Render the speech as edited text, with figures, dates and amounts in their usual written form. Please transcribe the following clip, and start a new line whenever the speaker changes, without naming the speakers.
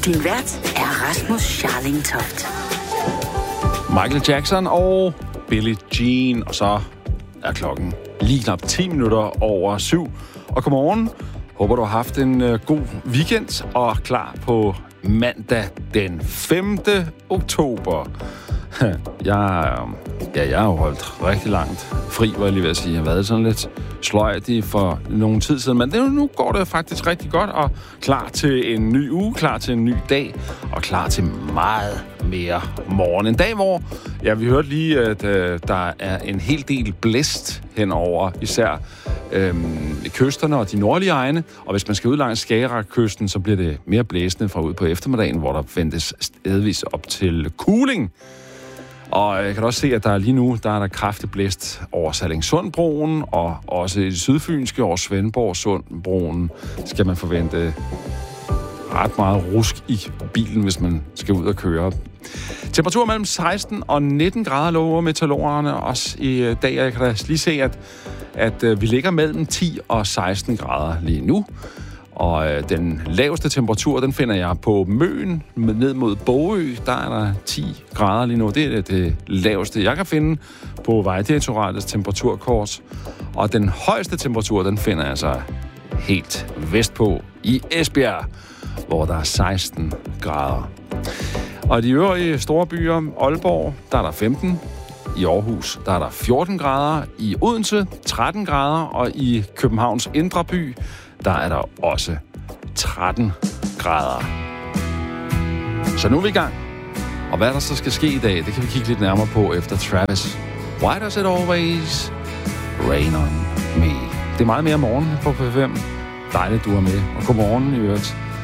Din vært er Rasmus Scharling Toft.
Michael Jackson og Billie Jean, og så er klokken lige knap 10 minutter over 7. Og godmorgen. Håber, du har haft en god weekend og klar på mandag den 5. oktober. Jeg har jo holdt rigtig langt fri, var jeg lige ved at sige. Jeg har været sådan lidt sløjt for nogle tid siden, men nu går det faktisk rigtig godt, og klar til en ny uge, klar til en ny dag, og klar til meget mere morgen. En dag, hvor vi hørte lige, at der er en hel del blæst henover, især kysterne og de nordlige egne, og hvis man skal ud langs Skagerrak-kysten, så bliver det mere blæsende fra ud på eftermiddagen, hvor der ventes stedvis op til kuling. Og jeg kan også se, at der lige nu der er kraftigt blæst over Sallingsundbroen, og også i det sydfynske over Svendborgsundbroen skal man forvente ret meget rusk i bilen, hvis man skal ud og køre. Temperatur mellem 16 og 19 grader lover meteorologerne også i dag. Jeg kan da lige se, at vi ligger mellem 10 og 16 grader lige nu. Og den laveste temperatur, den finder jeg på Møn, ned mod Bogø. Der er der 10 grader lige nu. Det er det laveste, jeg kan finde på Vejdirektoratets temperaturkort. Og den højeste temperatur, den finder jeg så helt vestpå i Esbjerg, hvor der er 16 grader. Og de øvrige store byer, Aalborg, der er der 15. I Aarhus, der er der 14 grader. I Odense, 13 grader. Og i Københavns indre by, der er der også 13 grader. Så nu er vi i gang. Og hvad der så skal ske i dag, det kan vi kigge lidt nærmere på efter Travis. Why does it always rain on me? Det er meget mere morgen på P5. Dejligt, du er med. Og godmorgen i øvrigt